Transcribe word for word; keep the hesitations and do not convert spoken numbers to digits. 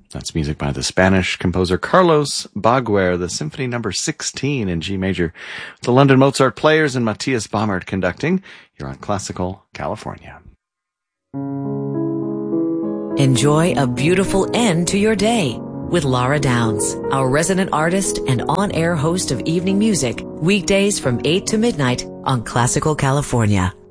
That's music by the Spanish composer Carlos Baguer, the Symphony Number sixteen in G major. The London Mozart Players and Matthias Baumert conducting. You're on Classical California. Enjoy a beautiful end to your day with Laura Downs, our resident artist and on-air host of evening music, weekdays from eight to midnight on Classical California.